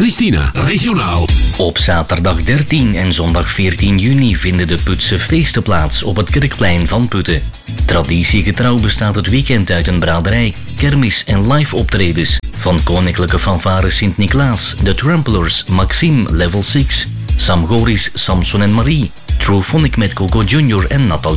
Christina, regionaal. Op zaterdag 13 en zondag 14 juni vinden de Putse feesten plaats op het Kerkplein van Putten. Traditiegetrouw bestaat het weekend uit een braderij, kermis en live optredens van Koninklijke Fanfare Sint-Niklaas, de Tramplers, Maxime, Level 6, Sam Goris, Samson en Marie, Truephonic met Coco Jr. en Nathalie